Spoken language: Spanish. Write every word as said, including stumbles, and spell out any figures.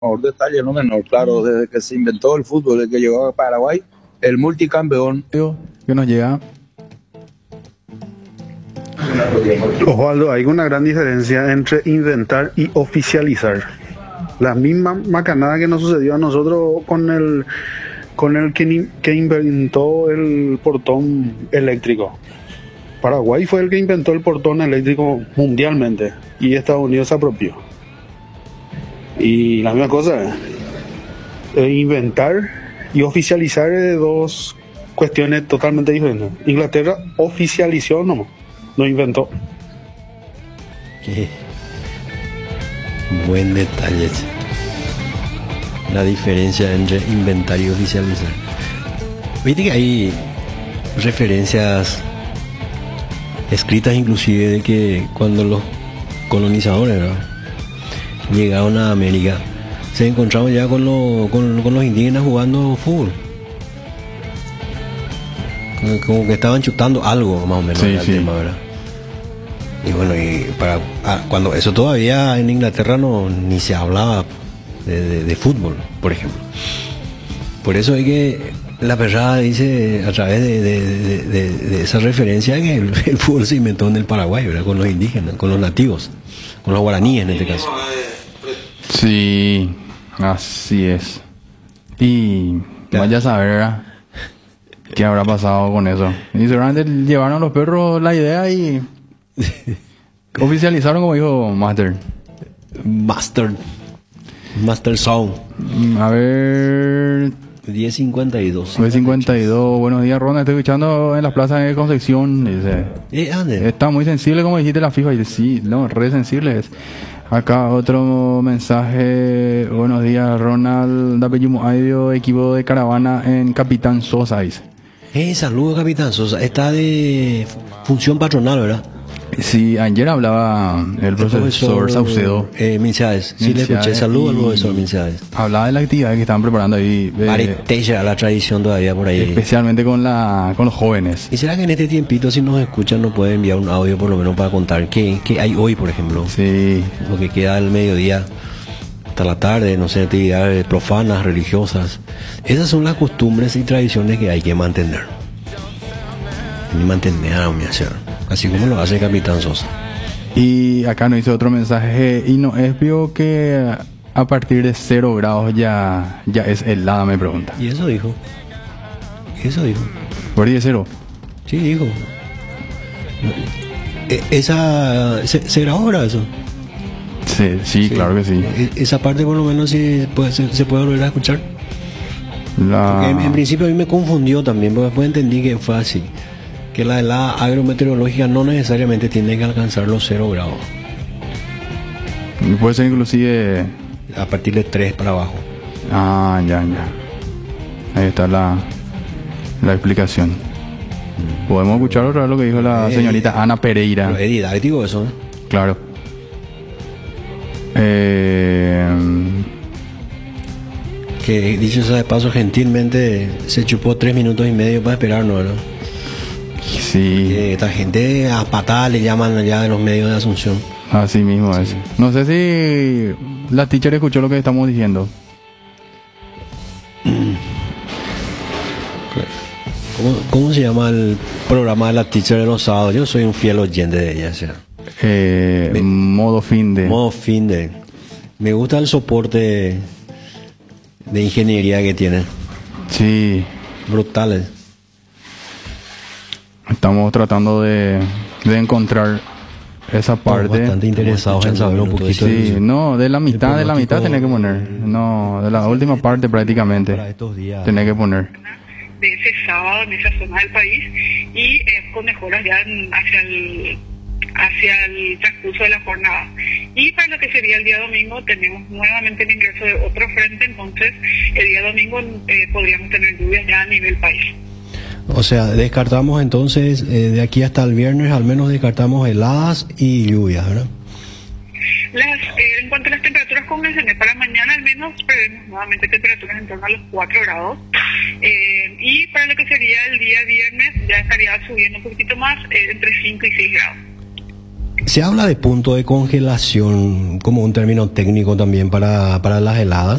detalle no menor, claro, desde que se inventó el fútbol, desde que llegó a Paraguay, el multicampeón que nos llega. Osvaldo, hay una gran diferencia entre inventar y oficializar. La misma macanada que nos sucedió a nosotros con el con el que, que inventó el portón eléctrico. Paraguay fue el que inventó el portón eléctrico mundialmente y Estados Unidos se apropió. Y la misma cosa, eh, inventar y oficializar es dos cuestiones totalmente diferentes. Inglaterra oficializó nomás, no inventó. Qué buen detalle. La diferencia entre inventar y oficializar. Viste que hay referencias escritas inclusive de que cuando los colonizadores, ¿no?, llegaron a América, se encontraban ya con, lo, con, con los indígenas jugando fútbol. Como, como que estaban chutando algo más o menos, sí, sí. tema, ¿verdad? Y bueno, y para ah, cuando eso todavía en Inglaterra no ni se hablaba de, de, de fútbol, por ejemplo. Por eso es que la perrada dice a través de, de, de, de, de esa referencia que el, el fútbol se inventó en el Paraguay, ¿verdad? Con los indígenas, con los nativos, con los guaraníes en este caso. Sí, así es. Y Claro. vaya a saber, ¿verdad?, qué habrá pasado con eso. Y seguramente llevaron a los perros la idea y oficializaron, como dijo Master. Master Master Sound. A ver, diez cincuenta y dos. nueve cincuenta y dos. Buenos días, Ronda. Estoy escuchando en las plazas de Concepción. Dice, Eh, ande. está muy sensible, como dijiste, la FIFA. Y dice, sí, no, re sensible es. Acá otro mensaje. Buenos días, Ronald. Dapeyumo Aidio, equipo de caravana en Capitán Sosa, dice. Eh, saludos, Capitán Sosa. Está de función patronal, ¿verdad? Sí, ayer hablaba el profesor Saucedo. Eh, Milciades. Sí, le escuché. Saludos al profesor Milciades. Hablaba de la actividad que estaban preparando ahí. eh, Pareteja la tradición todavía por ahí. especialmente con la con los jóvenes. ¿Y será que en este tiempito, si nos escuchan, nos puede enviar un audio por lo menos para contar qué, qué hay hoy, por ejemplo? Sí. Lo que queda al mediodía hasta la tarde, no sé, actividades profanas, religiosas. Esas son las costumbres y tradiciones que hay que mantener. Y mantener a mi hacer. Así como lo hace el Capitán Sosa. Y acá nos hizo otro mensaje. Y no es vio que a partir de cero grados ya, ya es helada, me pregunta. Y eso dijo. Eso dijo. ¿Por ahí de cero? Sí, dijo. E- Esa. ¿Se, se grabó ahora eso? Sí, sí, claro que sí. E- Esa parte por lo menos sí puede, se, se puede volver a escuchar. La... Porque en, en principio a mí me confundió también, porque después entendí que fue así. Que la helada agrometeorológica no necesariamente tiene que alcanzar los cero grados. Puede ser inclusive... A partir de tres para abajo. Ah, ya, ya. Ahí está la, la explicación. Podemos escuchar otra vez lo que dijo la Eh, señorita Ana Pereira. Pero es didáctico eso, ¿eh? Claro. Eh, Que dicho sea de paso, gentilmente se chupó tres minutos y medio para esperarnos, ¿no? sí, Que esta gente a patada le llaman allá de los medios de Asunción. así mismo es. No sé si la teacher escuchó lo que estamos diciendo. ¿Cómo, cómo se llama el programa de la teacher de los sábados? Yo soy un fiel oyente de ella, o sea. Eh, Me- modo fin de... Modo fin de. Me gusta el soporte de ingeniería que tiene. Sí, Brutales. estamos tratando de, de encontrar esa parte. Bastante interesados en saber un poquito de Sí, eso. no, de la mitad, de la pronóstico mitad tenés que poner. No, de la última parte prácticamente Para estos días. tenés que poner. de ese sábado en esa zona del país y eh, con mejoras ya en- hacia el hacia el transcurso de la jornada. Y para lo que sería el día domingo tenemos nuevamente el ingreso de otro frente, entonces el día domingo eh, podríamos tener lluvias ya a nivel país. O sea, descartamos entonces eh, de aquí hasta el viernes, al menos descartamos heladas y lluvias, ¿verdad? Las, eh, en cuanto a las temperaturas, como mencioné, para mañana al menos prevemos nuevamente temperaturas en torno a los cuatro grados. Eh, y para lo que sería el día viernes ya estaría subiendo un poquitito más, eh, entre cinco y seis grados. Se habla de punto de congelación como un término técnico también para, para las heladas.